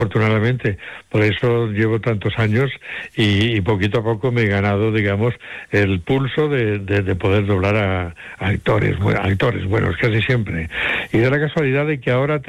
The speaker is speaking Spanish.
afortunadamente. Por eso llevo tantos años y poquito a poco me he ganado, digamos, el pulso de poder doblar a actores buenos casi siempre. Y da la casualidad de que ahora